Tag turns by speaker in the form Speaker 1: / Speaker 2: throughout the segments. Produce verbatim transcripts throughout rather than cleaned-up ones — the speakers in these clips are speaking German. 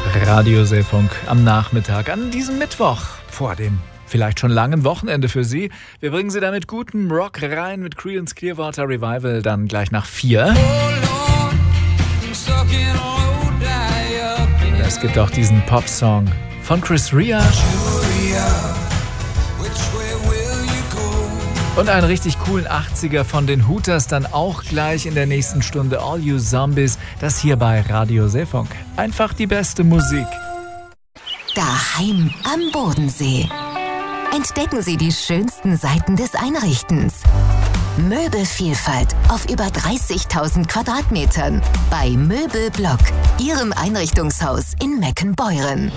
Speaker 1: Radioseefunk am Nachmittag an diesem Mittwoch vor dem vielleicht schon langen Wochenende für Sie. Wir bringen Sie da mit gutem Rock rein, mit Creedence Clearwater Revival dann gleich nach vier. Und es gibt auch diesen Pop-Song von Chris Rea. Und einen richtig coolen achtziger von den Hooters dann auch gleich in der nächsten Stunde. All You Zombies, das hier bei Radio Seefunk. Einfach die beste Musik.
Speaker 2: Daheim am Bodensee. Entdecken Sie die schönsten Seiten des Einrichtens. Möbelvielfalt auf über dreißigtausend Quadratmetern bei Möbelblock, Ihrem Einrichtungshaus in Meckenbeuren.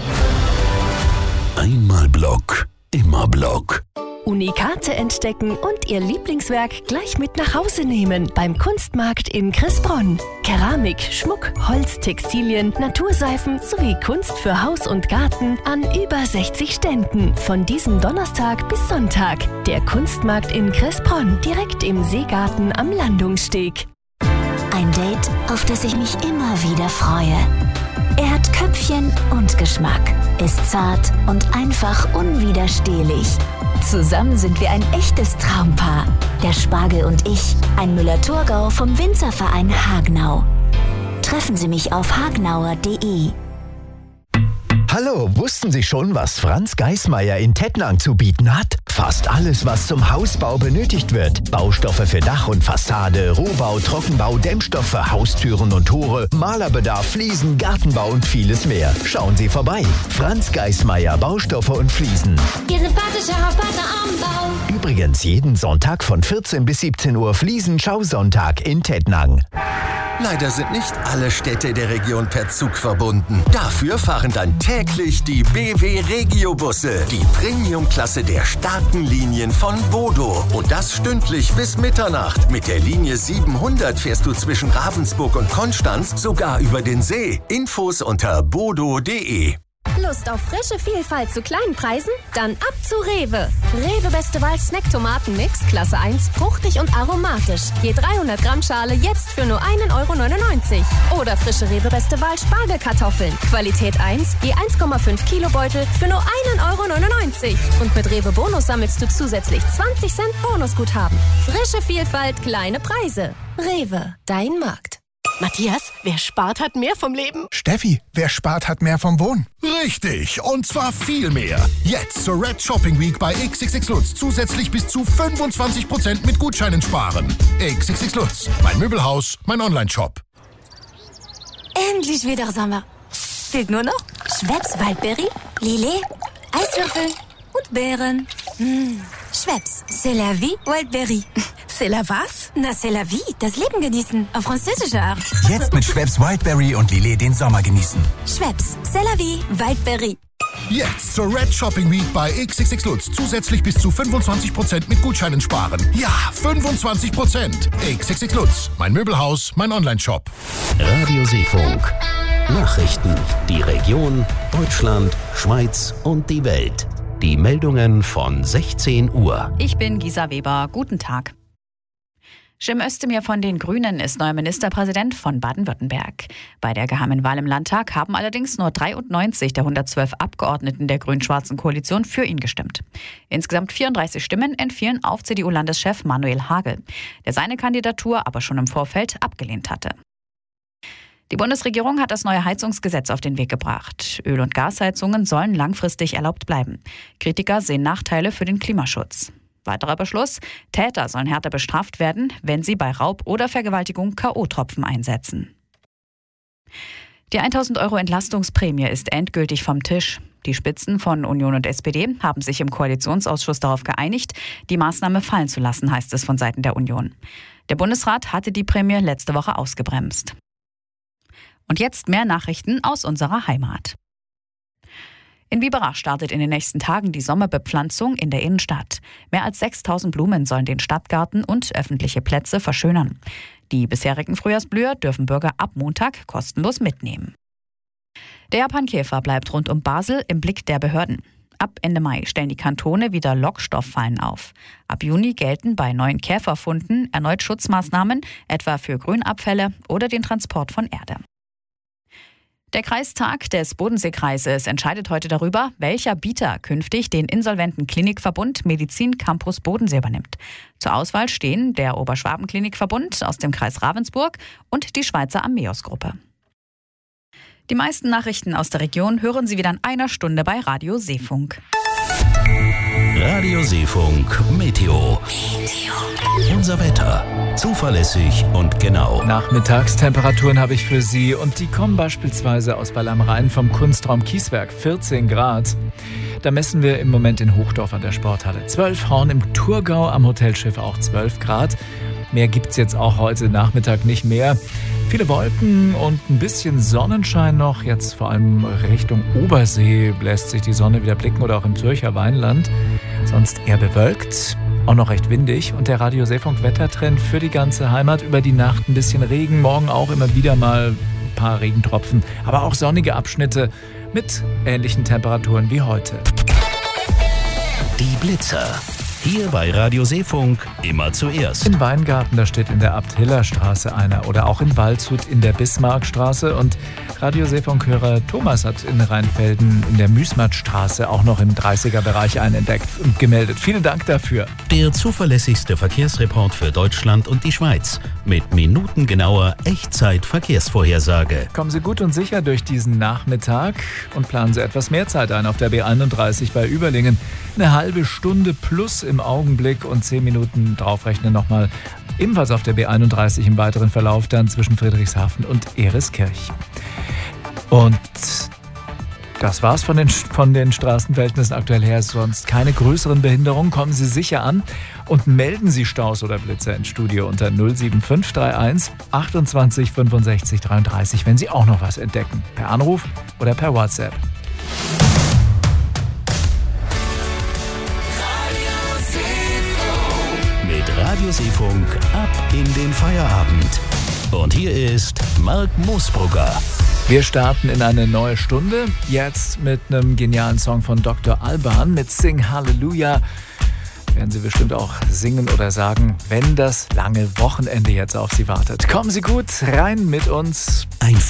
Speaker 3: Einmal Block, immer Block.
Speaker 4: Unikate entdecken und Ihr Lieblingswerk gleich mit nach Hause nehmen beim Kunstmarkt in Cressbronn. Keramik, Schmuck, Holz, Textilien, Naturseifen sowie Kunst für Haus und Garten an über sechzig Ständen. Von diesem Donnerstag bis Sonntag. Der Kunstmarkt in Cressbronn, direkt im Seegarten am Landungssteg.
Speaker 2: Ein Date, auf das ich mich immer wieder freue. Er hat Köpfchen und Geschmack, ist zart und einfach unwiderstehlich. Zusammen sind wir ein echtes Traumpaar. Der Spargel und ich, ein Müller-Thurgau vom Winzerverein Hagenau. Treffen Sie mich auf hagnauer punkt de.
Speaker 5: Hallo, wussten Sie schon, was Franz Geismeier in Tettnang zu bieten hat? Fast alles, was zum Hausbau benötigt wird. Baustoffe für Dach und Fassade, Rohbau, Trockenbau, Dämmstoffe, Haustüren und Tore, Malerbedarf, Fliesen, Gartenbau und vieles mehr. Schauen Sie vorbei. Franz Geismeier, Baustoffe und Fliesen.
Speaker 6: Ihr sympathischer Hauspartner am Bau.
Speaker 5: Übrigens jeden Sonntag von vierzehn bis siebzehn Uhr Fliesen-Schausonntag in Tettnang.
Speaker 3: Leider sind nicht alle Städte der Region per Zug verbunden. Dafür fahren dann täglich die B W Regio-Busse, die Premium-Klasse der starken Linien von Bodo. Und das stündlich bis Mitternacht. Mit der Linie siebenhundert fährst du zwischen Ravensburg und Konstanz sogar über den See. Infos unter bodo punkt de.
Speaker 7: Lust auf frische Vielfalt zu kleinen Preisen? Dann ab zu Rewe. Rewe Beste Wahl Snack-Tomaten-Mix, Klasse eins, fruchtig und aromatisch. Je dreihundert Gramm Schale jetzt für nur ein Euro neunundneunzig. Oder frische Rewe Beste Wahl Spargelkartoffeln. Qualität eins, je eins Komma fünf Kilo Beutel für nur ein Euro neunundneunzig. Und mit Rewe Bonus sammelst du zusätzlich zwanzig Cent Bonusguthaben. Frische Vielfalt, kleine Preise. Rewe, dein Markt.
Speaker 4: Matthias, wer spart, hat mehr vom Leben.
Speaker 8: Steffi, wer spart, hat mehr vom Wohnen. Richtig, und zwar viel mehr. Jetzt zur Red Shopping Week bei X X X Lutz zusätzlich bis zu fünfundzwanzig Prozent mit Gutscheinen sparen. X X X Lutz, mein Möbelhaus, mein Online-Shop.
Speaker 9: Endlich wieder Sommer. Fehlt nur noch Schweppes Waldberry, Lillet, Eiswürfel und Beeren. Mmh. Schweppes, c'est la vie, Wildberry.
Speaker 4: C'est la was?
Speaker 9: Na, c'est la vie, das Leben genießen, auf französische Art.
Speaker 10: Jetzt mit Schweppes Wildberry und Lillet den Sommer genießen.
Speaker 9: Schweppes, c'est la vie, Wildberry.
Speaker 8: Jetzt zur Red Shopping Week bei X X X Lutz zusätzlich bis zu fünfundzwanzig Prozent mit Gutscheinen sparen. Ja, fünfundzwanzig Prozent. X X X Lutz, mein Möbelhaus, mein Online-Shop.
Speaker 3: Radio Seefunk. Nachrichten, die Region, Deutschland, Schweiz und die Welt. Die Meldungen von sechzehn Uhr.
Speaker 11: Ich bin Gisa Weber. Guten Tag. Cem Özdemir von den Grünen ist neuer Ministerpräsident von Baden-Württemberg. Bei der geheimen Wahl im Landtag haben allerdings nur dreiundneunzig der hundertzwölf Abgeordneten der grün-schwarzen Koalition für ihn gestimmt. Insgesamt vierunddreißig Stimmen entfielen auf C D U-Landeschef Manuel Hagel, der seine Kandidatur aber schon im Vorfeld abgelehnt hatte. Die Bundesregierung hat das neue Heizungsgesetz auf den Weg gebracht. Öl- und Gasheizungen sollen langfristig erlaubt bleiben. Kritiker sehen Nachteile für den Klimaschutz. Weiterer Beschluss: Täter sollen härter bestraft werden, wenn sie bei Raub oder Vergewaltigung K O-Tropfen einsetzen. Die tausend Euro Entlastungsprämie ist endgültig vom Tisch. Die Spitzen von Union und S P D haben sich im Koalitionsausschuss darauf geeinigt, die Maßnahme fallen zu lassen, heißt es von Seiten der Union. Der Bundesrat hatte die Prämie letzte Woche ausgebremst. Und jetzt mehr Nachrichten aus unserer Heimat. In Biberach startet in den nächsten Tagen die Sommerbepflanzung in der Innenstadt. Mehr als sechstausend Blumen sollen den Stadtgarten und öffentliche Plätze verschönern. Die bisherigen Frühjahrsblüher dürfen Bürger ab Montag kostenlos mitnehmen. Der Japankäfer bleibt rund um Basel im Blick der Behörden. Ab Ende Mai stellen die Kantone wieder Lockstofffallen auf. Ab Juni gelten bei neuen Käferfunden erneut Schutzmaßnahmen, etwa für Grünabfälle oder den Transport von Erde. Der Kreistag des Bodenseekreises entscheidet heute darüber, welcher Bieter künftig den insolventen Klinikverbund Medizin Campus Bodensee übernimmt. Zur Auswahl stehen der Oberschwaben-Klinikverbund aus dem Kreis Ravensburg und die Schweizer Ameos-Gruppe. Die meisten Nachrichten aus der Region hören Sie wieder in einer Stunde bei Radio Seefunk.
Speaker 12: Radio Seefunk Meteo. Meteo. Unser Wetter. Zuverlässig und genau.
Speaker 1: Nachmittagstemperaturen habe ich für Sie und die kommen beispielsweise aus Weil am Rhein vom Kunstraum Kieswerk, vierzehn Grad. Da messen wir im Moment in Hochdorf an der Sporthalle zwölf, Horn im Thurgau am Hotelschiff auch zwölf Grad. Mehr gibt's jetzt auch heute Nachmittag nicht mehr. Viele Wolken und ein bisschen Sonnenschein noch. Jetzt vor allem Richtung Obersee lässt sich die Sonne wieder blicken oder auch im Zürcher Weinland. Sonst eher bewölkt, auch noch recht windig. Und der Radio Seefunk Wettertrend für die ganze Heimat. Über die Nacht ein bisschen Regen, morgen auch immer wieder mal ein paar Regentropfen. Aber auch sonnige Abschnitte mit ähnlichen Temperaturen wie heute.
Speaker 12: Die Blitzer. Hier bei Radio Seefunk immer zuerst.
Speaker 1: In Weingarten, da steht in der Abt-Hiller-Straße einer. Oder auch in Waldshut in der Bismarckstraße. Und Radio Seefunk-Hörer Thomas hat in Rheinfelden in der Müßmattstraße auch noch im dreißiger-Bereich einen entdeckt und gemeldet. Vielen Dank dafür.
Speaker 12: Der zuverlässigste Verkehrsreport für Deutschland und die Schweiz. Mit minutengenauer Echtzeit-Verkehrsvorhersage.
Speaker 1: Kommen Sie gut und sicher durch diesen Nachmittag und planen Sie etwas mehr Zeit ein auf der B einunddreißig bei Überlingen. Eine halbe Stunde plus im Augenblick und zehn Minuten draufrechnen nochmal. Ebenfalls auf der B einunddreißig im weiteren Verlauf dann zwischen Friedrichshafen und Ereskirch. Und das war's von den, von den Straßenverhältnissen aktuell her. Sonst keine größeren Behinderungen. Kommen Sie sicher an und melden Sie Staus oder Blitzer ins Studio unter null sieben fünf drei eins achtundzwanzig fünfundsechzig dreiunddreißig, wenn Sie auch noch was entdecken. Per Anruf oder per WhatsApp.
Speaker 12: Mit Radio Seefunk ab in den Feierabend. Und hier ist Mark Moosbrugger.
Speaker 1: Wir starten in eine neue Stunde. Jetzt mit einem genialen Song von Doktor Alban mit Sing Hallelujah. Werden Sie bestimmt auch singen oder sagen, wenn das lange Wochenende jetzt auf Sie wartet. Kommen Sie gut rein mit uns.
Speaker 12: Ein